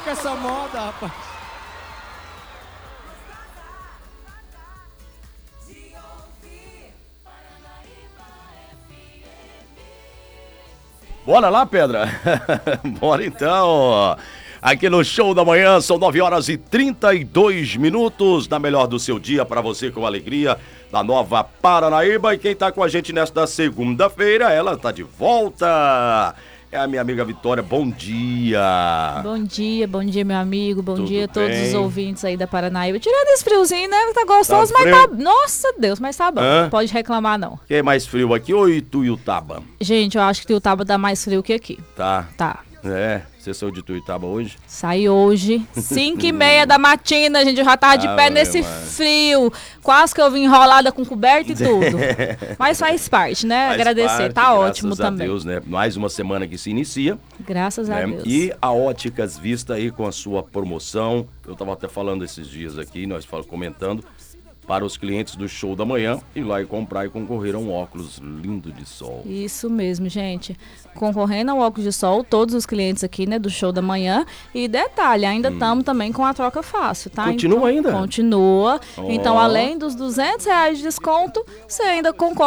com essa moda, rapaz. Bora lá, Pedra? Bora então. Aqui no Show da Manhã, são 9h32, na melhor do seu dia, para você com alegria, da Nova Paranaíba. E quem tá com a gente nesta segunda-feira, ela tá de volta. É a minha amiga Vitória, bom dia. Bom dia, meu amigo, bom dia a todos bem? os ouvintes aí da Paranaíba. Tirando esse friozinho, né, tá gostoso, Tá mas frio? tá... Nossa Deus, mas tá bom, Hã? pode reclamar não. Quem é mais frio aqui ou Ituiutaba? Gente, eu acho que Tuiutaba dá mais frio que aqui, Tá. tá. É, você saiu de Ituiutaba hoje? Saí hoje, 5h30 da matina, gente, eu já tava de pé nesse frio. Quase que eu vim enrolada com coberta e tudo. Mas faz parte, né? Faz Agradecer, parte, tá ótimo graças a também. Deus, né? Mais uma semana que se inicia. Graças a Né? Deus. E a Óticas Vista aí com a sua promoção. Eu tava até falando esses dias aqui, nós comentando, para os clientes do Show da Manhã, ir lá e comprar e concorrer a um óculos lindo de sol. Isso mesmo, gente. Concorrendo ao óculos de sol, todos os clientes aqui, né, do Show da Manhã. E detalhe, ainda estamos também com a troca fácil, tá? Continua então, ainda? Continua. Oh. Então, além dos R$200 de desconto, você ainda concorre